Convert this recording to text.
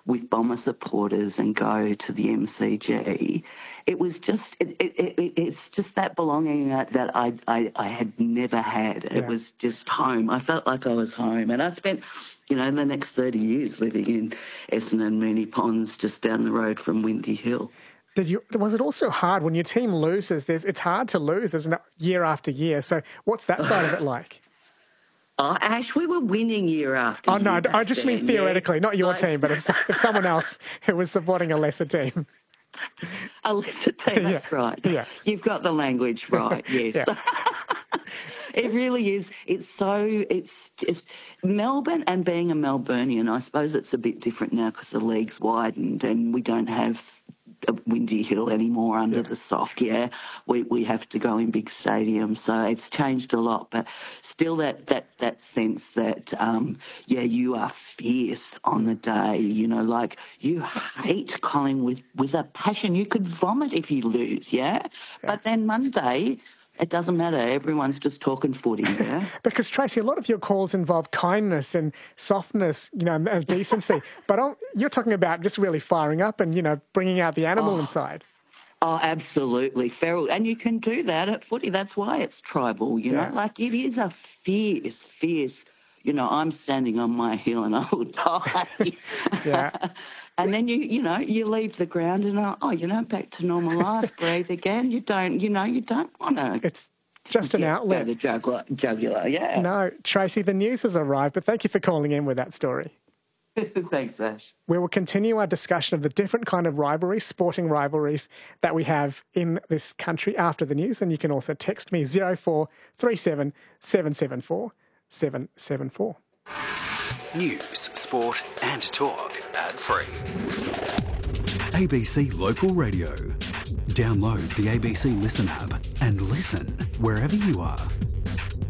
with Bomber supporters and go to the MCG. It was just, it's just that belonging that I had never had. It was just home. I felt like I was home. And I spent, the next 30 years living in Essendon, Moonee Ponds, just down the road from Windy Hill. Was it also hard when your team loses? It's hard to lose, isn't it, year after year? So what's that side of it like? Oh, Ash, we were winning year after year. Oh, no, I just mean theoretically, not your team, but if someone else who was supporting a lesser team. A lesser team, that's right. Yeah. You've got the language right, yes. Yeah. It really is. It's Melbourne, and being a Melburnian, I suppose it's a bit different now because the league's widened and we don't have a Windy Hill anymore under the sock. We have to go in big stadiums, so it's changed a lot, but still that sense that you are fierce on the day, like you hate Collingwood with a passion. You could vomit if you lose, but then Monday it doesn't matter. Everyone's just talking footy, Because, Tracy, a lot of your calls involve kindness and softness, and decency. But you're talking about just really firing up and, bringing out the animal inside. Oh, absolutely. Feral. And you can do that at footy. That's why it's tribal, know. Like, it is a fierce, I'm standing on my hill and I will die. And then you leave the ground and back to normal life, breathe again. You don't want to. It's just an outlet. The jugular, No, Tracy, the news has arrived, but thank you for calling in with that story. Thanks, Ash. We will continue our discussion of the different kind of rivalries, sporting rivalries that we have in this country after the news. And you can also text me 0437 774 774. News, sport and talk ad-free. ABC Local Radio. Download the ABC Listen app and listen wherever you are.